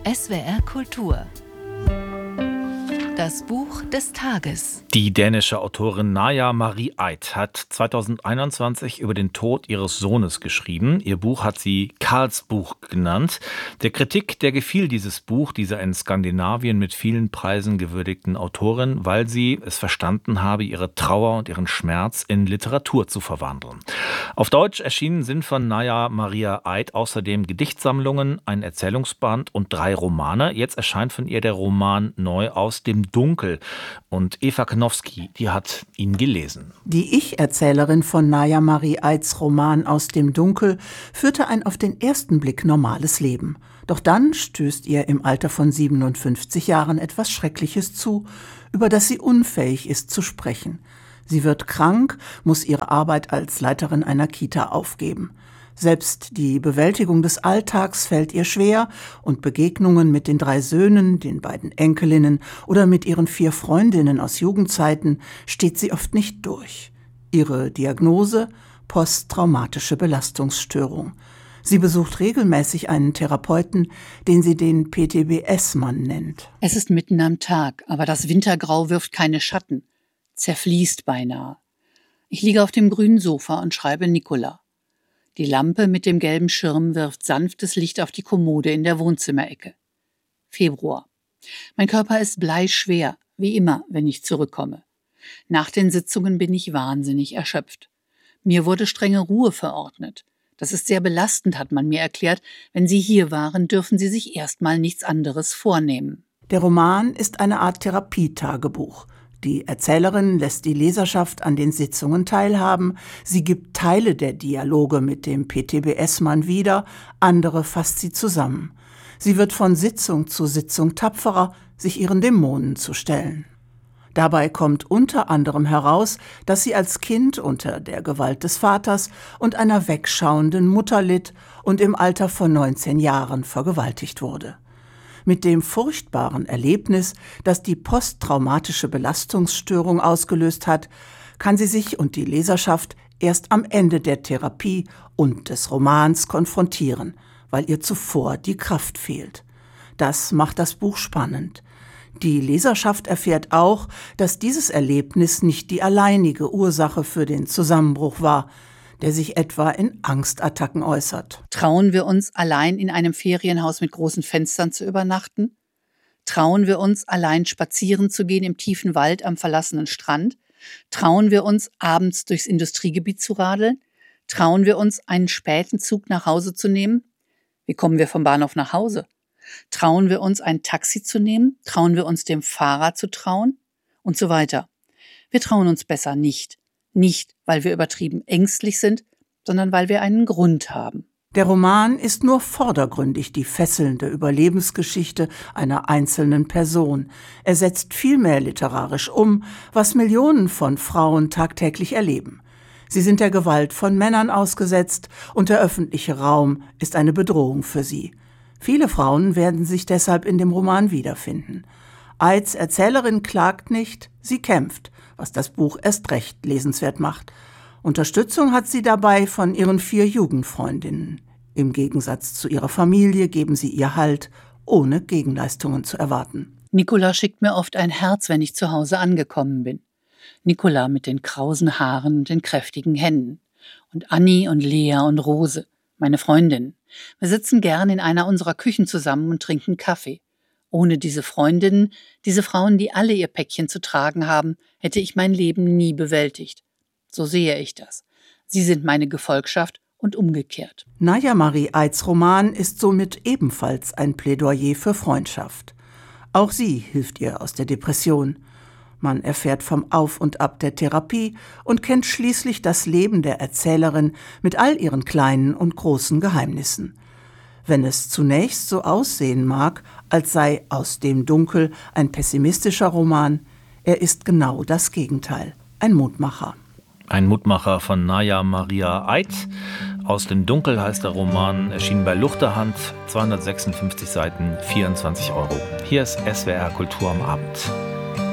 SWR Kultur. Das Buch des Tages. Die dänische Autorin Naja Marie Aidt hat 2021 über den Tod ihres Sohnes geschrieben. Ihr Buch hat sie Karls Buch genannt. Der Kritik, der gefiel dieses Buch dieser in Skandinavien mit vielen Preisen gewürdigten Autorin, weil sie es verstanden habe, ihre Trauer und ihren Schmerz in Literatur zu verwandeln. Auf Deutsch erschienen sind von Naja Marie Aidt außerdem Gedichtsammlungen, ein Erzählungsband und 3 Romane. Jetzt erscheint von ihr der Roman neu Aus dem Dunkel. Und Eva Knowski, die hat ihn gelesen. Die Ich-Erzählerin von Naja Marie Aidts Roman Aus dem Dunkel führte ein auf den ersten Blick normales Leben. Doch dann stößt ihr im Alter von 57 Jahren etwas Schreckliches zu, über das sie unfähig ist zu sprechen. Sie wird krank, muss ihre Arbeit als Leiterin einer Kita aufgeben. Selbst die Bewältigung des Alltags fällt ihr schwer und Begegnungen mit den 3 Söhnen, den beiden Enkelinnen oder mit ihren 4 Freundinnen aus Jugendzeiten steht sie oft nicht durch. Ihre Diagnose: posttraumatische Belastungsstörung. Sie besucht regelmäßig einen Therapeuten, den sie den PTBS-Mann nennt. Es ist mitten am Tag, aber das Wintergrau wirft keine Schatten, zerfließt beinahe. Ich liege auf dem grünen Sofa und schreibe Nicola. Die Lampe mit dem gelben Schirm wirft sanftes Licht auf die Kommode in der Wohnzimmerecke. Februar. Mein Körper ist bleischwer, wie immer, wenn ich zurückkomme. Nach den Sitzungen bin ich wahnsinnig erschöpft. Mir wurde strenge Ruhe verordnet. Das ist sehr belastend, hat man mir erklärt. Wenn Sie hier waren, dürfen Sie sich erstmal nichts anderes vornehmen. Der Roman ist eine Art Therapietagebuch. Die Erzählerin lässt die Leserschaft an den Sitzungen teilhaben. Sie gibt Teile der Dialoge mit dem PTBS-Mann wieder, andere fasst sie zusammen. Sie wird von Sitzung zu Sitzung tapferer, sich ihren Dämonen zu stellen. Dabei kommt unter anderem heraus, dass sie als Kind unter der Gewalt des Vaters und einer wegschauenden Mutter litt und im Alter von 19 Jahren vergewaltigt wurde. Mit dem furchtbaren Erlebnis, das die posttraumatische Belastungsstörung ausgelöst hat, kann sie sich und die Leserschaft erst am Ende der Therapie und des Romans konfrontieren, weil ihr zuvor die Kraft fehlt. Das macht das Buch spannend. Die Leserschaft erfährt auch, dass dieses Erlebnis nicht die alleinige Ursache für den Zusammenbruch war, der sich etwa in Angstattacken äußert. Trauen wir uns, allein in einem Ferienhaus mit großen Fenstern zu übernachten? Trauen wir uns, allein spazieren zu gehen im tiefen Wald am verlassenen Strand? Trauen wir uns, abends durchs Industriegebiet zu radeln? Trauen wir uns, einen späten Zug nach Hause zu nehmen? Wie kommen wir vom Bahnhof nach Hause? Trauen wir uns, ein Taxi zu nehmen? Trauen wir uns, dem Fahrer zu trauen? Und so weiter. Wir trauen uns besser nicht. Nicht, weil wir übertrieben ängstlich sind, sondern weil wir einen Grund haben. Der Roman ist nur vordergründig die fesselnde Überlebensgeschichte einer einzelnen Person. Er setzt vielmehr literarisch um, was Millionen von Frauen tagtäglich erleben. Sie sind der Gewalt von Männern ausgesetzt und der öffentliche Raum ist eine Bedrohung für sie. Viele Frauen werden sich deshalb in dem Roman wiederfinden. Aidts Erzählerin klagt nicht, sie kämpft, was das Buch erst recht lesenswert macht. Unterstützung hat sie dabei von ihren 4 Jugendfreundinnen. Im Gegensatz zu ihrer Familie geben sie ihr Halt, ohne Gegenleistungen zu erwarten. Nicola schickt mir oft ein Herz, wenn ich zu Hause angekommen bin. Nicola mit den krausen Haaren und den kräftigen Händen. Und Anni und Lea und Rose, meine Freundinnen. Wir sitzen gern in einer unserer Küchen zusammen und trinken Kaffee. Ohne diese Freundinnen, diese Frauen, die alle ihr Päckchen zu tragen haben, hätte ich mein Leben nie bewältigt. So sehe ich das. Sie sind meine Gefolgschaft und umgekehrt. Naja Marie Aidts Roman ist somit ebenfalls ein Plädoyer für Freundschaft. Auch sie hilft ihr aus der Depression. Man erfährt vom Auf und Ab der Therapie und kennt schließlich das Leben der Erzählerin mit all ihren kleinen und großen Geheimnissen. Wenn es zunächst so aussehen mag, als sei Aus dem Dunkel ein pessimistischer Roman, er ist genau das Gegenteil, ein Mutmacher. Ein Mutmacher von Naja Marie Aidt. Aus dem Dunkel heißt der Roman, erschienen bei Luchterhand, 256 Seiten, 24 €. Hier ist SWR Kultur am Abend.